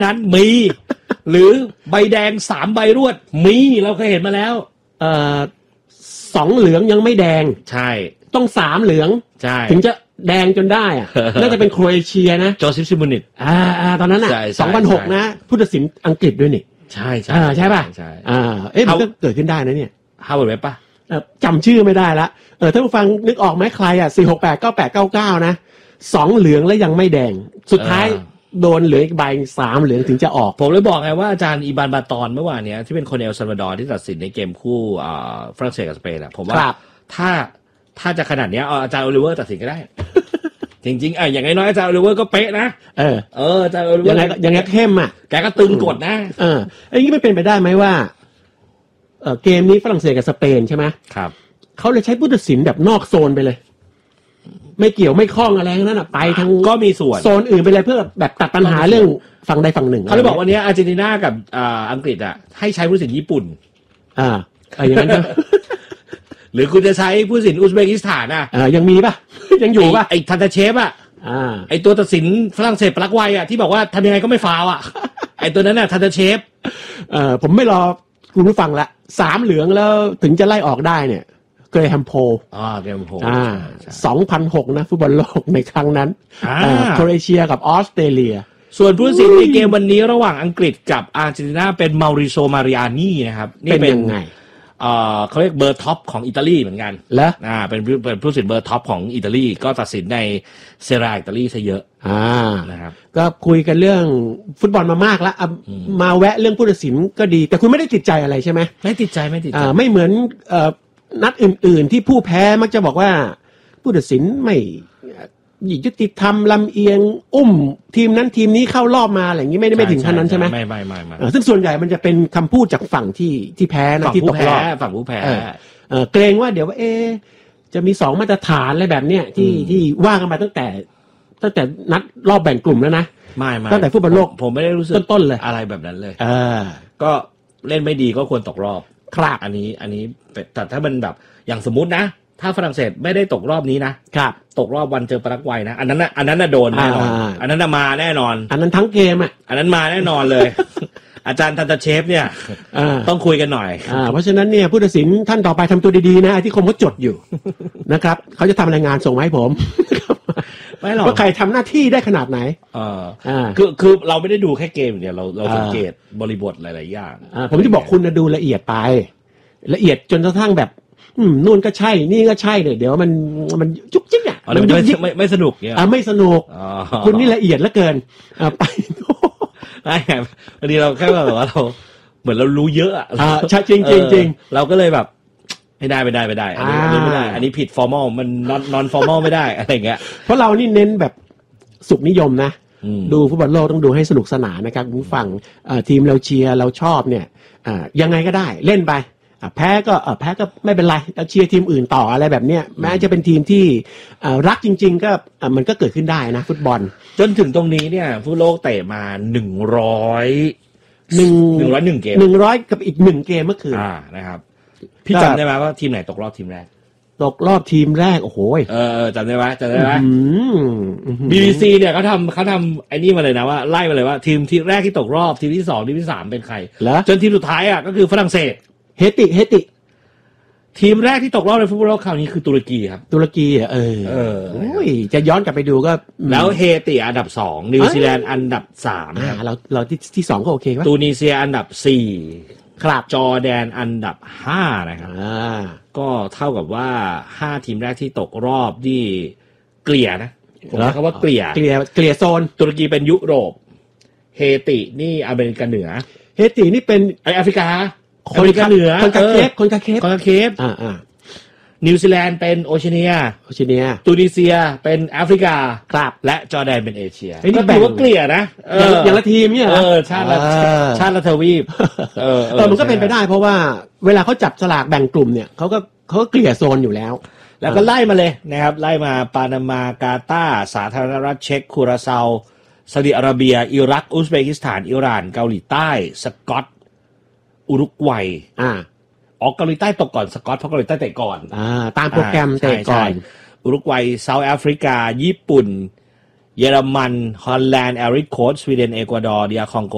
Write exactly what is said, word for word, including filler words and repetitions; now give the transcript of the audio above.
นั้นมีหรือใบแดงสามใบรวดมีเราเคยเห็นมาแล้วเอ่อสองเหลืองยังไม่แดงใช่ต้องสามเหลืองใช่ถึงจะแดงจนได้อ่ะ น่าจะเป็นโครเอเชียนะโจเซฟซิมูนิตอ่าตอนนั้นอ่ะสองพันหกนะผู้ตัดสินอังกฤษด้วยนี่ใช่ใช่ใช่ป่ะใช่อ่าเอ๊ะมันก็เกิดขึ้นได้นะเนี่ยฮาวเวิร์ดเว็บป่ะจำชื่อไม่ได้ละเออถ้าผู้ฟังนึกออกไหมใครอ่ะสี่หกแปดเก้าแปดเก้าเก้านะสองเหลืองแล้วยังไม่แดงสุดท้ายโดนเหลืออีกใบสามเหลืองถึงจะออกผมเลยบอกไงว่าอาจารย์อีบานบาตอนเมื่อวานนี้ที่เป็นคนเอลซัลวาดอร์ที่ตัดสินในเกมคู่ฝรั่งเศสกับสเปนอ่ะผมว่าถ้าถ้าจะขนาดนี้อาจารย์โอลิเวอร์ตัดสินก็ได้จริงๆอ่ะอย่างน้อยอาจารย์โอลิเวอร์ก็เป๊ะนะเออเอออาจารย์โอลิเวอร์ยังไงยังไงเข้มอ่ะแกก็ตึงกดนะเออไอ้นี่ไม่เป็นไปได้ไหมว่าเออเกมนี้ฝรั่งเศสกับสเปนใช่ไหมครับเขาเลยใช้ผู้ตัดสินแบบนอกโซนไปเลยไม่เกี่ยวไม่คล้องอะไรนั่นอ่ะไปทั้งก็มีส่วนโซนอื่นไปเลยเพื่อแบบตัดปัญหาเรื่องฝั่งใดฝั่งหนึ่งเขาเลยบอกวันนี้อาร์เจนตินากับอ่าอังกฤษอ่ะให้ใช้ผู้ตัดสินญี่ปุ่นอ่าอะไรอย่างนั้นหรือคุณจะใช้ผู้ตัดสินอุซเบกิสถานอ่ะอ่ายังมีป่ะยังอยู่ป่ะไอ้ทันตาเชฟอ่ะอ่าไอ้ตัวตัดสินฝรั่งเศสปารากวัยอ่ะที่บอกว่าทำยังไงก็ไม่ฟาวอ่ะ ไอ้ตัวนั้นน่ะทันตาเชฟเอ่อผมไม่รอคุณผู้ฟังละสามเหลืองแล้วถึงจะไล่ออกได้เนี่ยเกรแฮมโพอ่าเกรแฮมโพอ่าสองพันหกนะฟุตบอลโลกในครั้งนั้นอ่าโครเอเชียกับออสเตรเลียส่วนผู้ตัดสินในเกมวันนี้ระหว่างอังกฤษกับอาร์เจนตินาเป็นมาริโซมาริอานี่นะครับนี่เป็นยังไงเอ่อเขาเรียกเบอร์ท็อปของอิตาลีเหมือนกันแล้วอ่าเป็นเป็นผู้ตัดสินเบอร์ท็อปของอิตาลีก็ตัดสินในเซเรียอิตาลีซะเยอะอ่านะครับก็คุยกันเรื่องฟุตบอลมามากแล้วมาแวะเรื่องผู้ตัดสินก็ดีแต่คุณไม่ได้ติดใจอะไรใช่ไหมไม่ติดใจไม่ติดใจอ่าไม่เหมือนเอ่อนัดอื่นๆที่ผู้แพ้มักจะบอกว่าผู้ตัดสินไม่ยุติธรรมลำเอียงอุ้มทีมนั้นทีมนี้เข้ารอบมาอะไรอย่างนี้ไม่ได้ไม่ถึงขั้นนั้นใช่ไหมไม่ไม่ไม่ไม่ซึ่งส่วนใหญ่มันจะเป็นคำพูดจากฝั่งที่ที่แพ้นะที่ตกรอบฝั่งผู้แพ้เออเกรงว่าเดี๋ยวว่าเอจะมีสองมาตรฐานอะไรแบบเนี้ยที่ที่ว่ากันมาตั้งแต่ตั้งแต่นัดรอบแบ่งกลุ่มแล้วนะไม่ไม่ตั้งแต่ฟุตบอลโลกผมไม่ได้รู้สึกต้นๆเลยอะไรแบบนั้นเลยเออก็เล่นไม่ดีก็ควรตกรอบครับอันนี้อันนี้แต่ถ้ามันแบบอย่างสมมุตินะถ้าฝรั่งเศสไม่ได้ตกรอบนี้นะครับตกรอบวันเจอปารากวัยนะอันนั้นน่ะอันนั้นน่ะโดนแน่นอนอันนั้นน่ะมาแน่นอนอันนั้นทั้งเกมอ่ะอันนั้นมาแน่นอนเลย อาจารย์ทันตเชฟเนี่ยต้องคุยกันหน่อยเพราะฉะนั้นเนี่ยผู้ตัดสินท่านต่อไปทำตัวดีๆนะที่คมเขาจดอยู่ นะครับเขาจะทำรายงานส่งมาให้ผมไม่หรอกว่าใครทำหน้าที่ได้ขนาดไหนอ่าคือคือเราไม่ได้ดูแค่เกมเดียวเราเราสังเกตบริบทหลายๆอย่างผมจะบอกคุณนะดูละเอียดไปละเอียดจนกระทั่งแบบนู่นก็ใช่นี่ก็ใช่เนี่ยเดี๋ยวมันมันจุกจิกอ่ะมันไม่ไม่ไม่สนุกเนี่ยอ่าไม่สนุกคุณนี่ละเอียดเหลือเกินอ่าไปได้ไงวันนี้เราแค่แบบว่าเราเหมือนเรารู้เยอะอ่ะใช่จริงจริงจริงเราก็เลยแบบไม่ได้ไม่ได้ไม่ได้อันนี้ไม่ได้อันนี้ผิดฟอร์มอลมันนอนนอนฟอร์มอลไม่ได้อะไรอย่างเงี้ยเพราะเรานี่เน้นแบบสุขนิยมนะดูฟุตบอลโลกต้องดูให้สนุกสนานนะครับคุณฟังทีมเราเชียร์เราชอบเนี่ยยังไงก็ได้เล่นไปแพ้ก็แพ้ก็ไม่เป็นไรเราเชียร์ทีมอื่นต่ออะไรแบบเนี้ยแม้จะเป็นทีมที่รักจริงๆก็มันก็เกิดขึ้นได้นะฟุตบอลจนถึงตรงนี้เนี่ยฟุตบอลโลกเตะมาหนึ่งร้อยหนึ่งหนึ่งร้อยหนึ่งเกมหนึ่งร้อยกับอีกหนึ่งเกมเมื่อคืนอ่านะครับพี่จำได้ไหมว่าทีมไหนตกรอบทีมแรกตกรอบทีมแรกโอ้โหเออจำได้ไหมจำได้ไหม บี บี ซี เนี่ยเขาทำเขาทำไอ้นี่มาเลยนะว่าไล่มาเลยว่าทีมที่แรกที่ตกรอบทีมที่สองทีมที่สามเป็นใครจนทีมสุดท้ายอ่ะก็คือฝรั่งเศสเฮติเฮติทีมแรกที่ตกรอบในฟุตบอลโลกคราวนี้คือตุรกีครับตุรกีอ่ะเออเออโอ้ยจะย้อนกลับไปดูก็แล้วเฮติอันดับสองนิวซีแลนด์อันดับสามอ่าเราเราที่ที่สองก็โอเคป่ะตูนิเซียอันดับสี่ครับจอร์แดนอันดับห้านะครับอ่าก็เท่ากับว่าห้าทีมแรกที่ตกรอบที่เกลี่ยนะผมใช้คำว่าเกลี่ยเกลี่ยเกลี่ยโซนตุรกีเป็นยุโรปเฮตินี่อเมริกาเหนือเฮตินี่เป็นไอแอฟริกาคนกาเหนือคนกาเคปคนกาเคปคนกาเคปอ่าอ่านิวซีแลนด์เป็นโอเชียเนียโอเชียเนียตูนิเซียเป็นแอฟริกาครับและจอร์แดนเป็นเอเชียก็ถือว่าเกลี่ยนะเอออย่างละทีมเนี่ยเออชาติละชาติละทวีปเออเออมันก็เป็นไปได้เพราะว่าเวลาเขาจับสลากแบ่งกลุ่มเนี่ยเขาก็เขาก็เกลี่ยโซนอยู่แล้วแล้วก็ไล่มาเลยนะครับไล่มาปานามากาตาร์สาธารณรัฐเช็กคูราซาวซาอุดิอาระเบียอิรักอุซเบกิสถานอิหร่านเกาหลีใต้สกอตอุรุกวัยอ่าออกเกาหลีใต้ตกก่อนสกอตเพราะเกาหลีใต้เตะก่อนอ่าตามโปรแกรมเตะก่อนอุรุกวัยเซาท์แอฟริกาญี่ปุ่นเยอรมันฮอลแลนด์ไอริชโคสต์สวีเดนเอกวาดอร์ดีอาร์คองโก